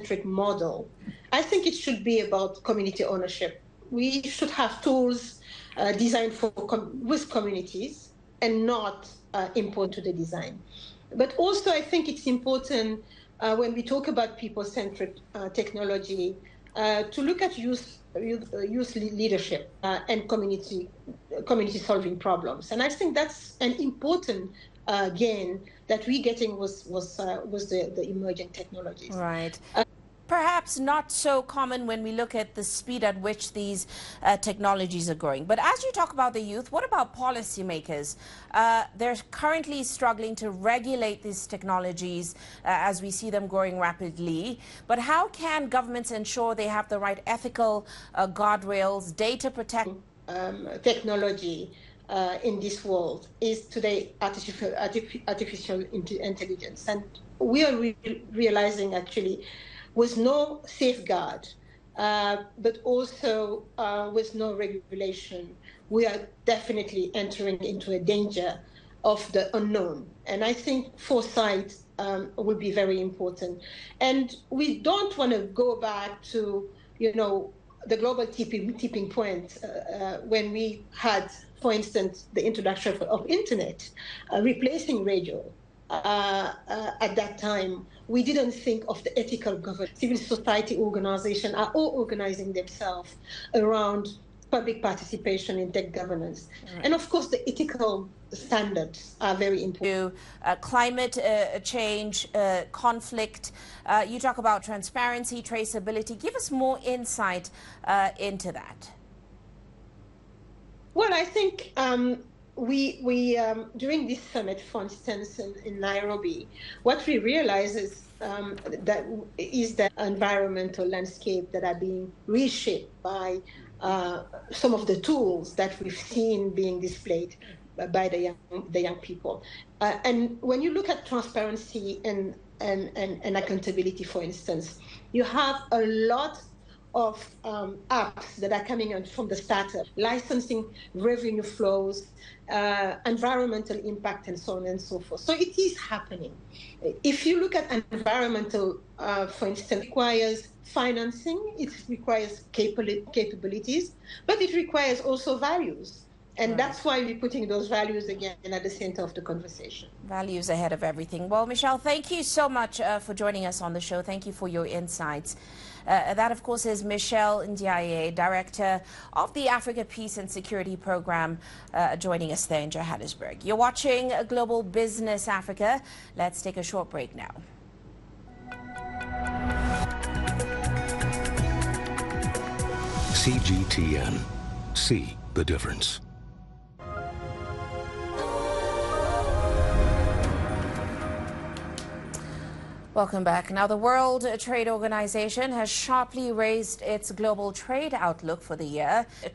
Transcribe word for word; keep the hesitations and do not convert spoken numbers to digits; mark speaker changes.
Speaker 1: people-centric model, I think it should be about community ownership. We should have tools uh, designed for com with communities and not uh, important to the design. But also, I think it's important uh, when we talk about people-centric uh, technology uh, to look at youth, youth, youth leadership uh, and community community solving problems. And I think that's an important uh, gain that we're getting was was uh, was the, the emerging technologies.
Speaker 2: Right.
Speaker 1: Uh,
Speaker 2: Perhaps not so common when we look at the speed at which these uh, technologies are growing. But as you talk about the youth, what about policymakers? Uh, they're currently struggling to regulate these technologies uh, as we see them growing rapidly. But how can governments ensure they have the right ethical uh, guardrails, data protection?
Speaker 1: Um, technology uh, in this world is today artificial, artificial intelligence. And we are re realizing actually with no safeguard, uh, but also uh, with no regulation, we are definitely entering into a danger of the unknown. And I think foresight um, will be very important. And we don't want to go back to, you know, the global tipping, tipping point uh, uh, when we had, for instance, the introduction of, of internet, uh, replacing radio. Uh, uh, at that time, we didn't think of the ethical governance. Civil society organizations are all organizing themselves around public participation in tech governance. Right. And of course, the ethical standards are very important.
Speaker 2: Uh, climate uh, change, uh, conflict, uh, you talk about transparency, traceability. Give us more insight uh, into that.
Speaker 1: Well, I think um, We, we um, during this summit, for instance, in, in Nairobi, what we realize is um, that is the environmental landscape that are being reshaped by uh, some of the tools that we've seen being displayed by the young, the young people. Uh, and when you look at transparency and, and, and, and accountability, for instance, you have a lot of um, apps that are coming out from the startup, licensing revenue flows, uh, environmental impact, and so on and so forth. So it is happening. If you look at environmental, uh, for instance, it requires financing, it requires capabilities, but it requires also values. And right. That's why we're putting those values again at the center of the conversation.
Speaker 2: Values ahead of everything. Well, Michelle, thank you so much uh, for joining us on the show. Thank you for your insights. Uh, that, of course, is Michelle Ndiaye, Director of the Africa Peace and Security Program, uh, joining us there in Johannesburg. You're watching Global Business Africa. Let's take a short break now.
Speaker 3: C G T N. See the difference.
Speaker 2: Welcome back. Now, the World Trade Organization has sharply raised its global trade outlook for the year.